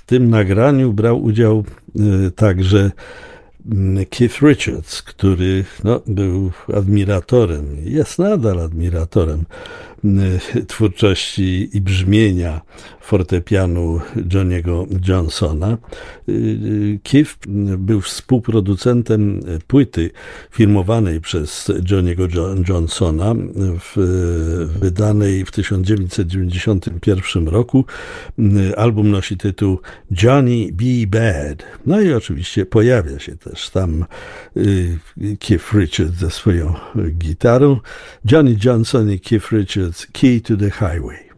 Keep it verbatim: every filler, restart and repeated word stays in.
tym nagraniu brał udział także Keith Richards, który no, był admiratorem, jest nadal admiratorem twórczości i brzmienia fortepianu Johnny'ego Johnsona. Keith był współproducentem płyty filmowanej przez Johnny'ego Johnsona, w, wydanej w tysiąc dziewięćset dziewięćdziesiątym pierwszym roku. Album nosi tytuł Johnny B. Bad. No i oczywiście pojawia się też tam Keith Richards ze swoją gitarą. Johnny Johnson i Keith Richards, Key to the Highway.